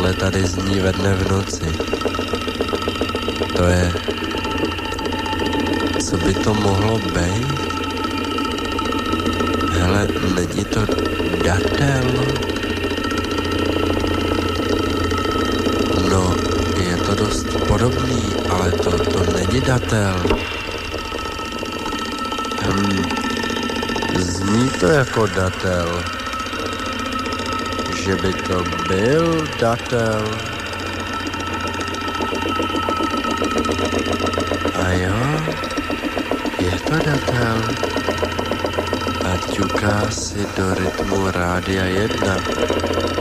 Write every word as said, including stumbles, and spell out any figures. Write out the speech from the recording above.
Tohle tady zní ve dne v noci. To je... Co by to mohlo být? Hele, není to datel? No, je to dost podobný, ale to, to není datel. Hmm, zní to jako datel. Že by to byl datel. A jo, je to datel. A ťuká si do rytmu Rádia jedna.